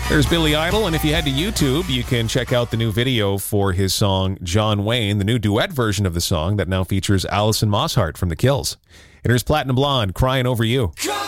There's Billy Idol, and if you head to YouTube, you can check out the new video for his song John Wayne, the new duet version of the song that now features Alison Mosshart from The Kills. And here's Platinum Blonde, Crying Over You.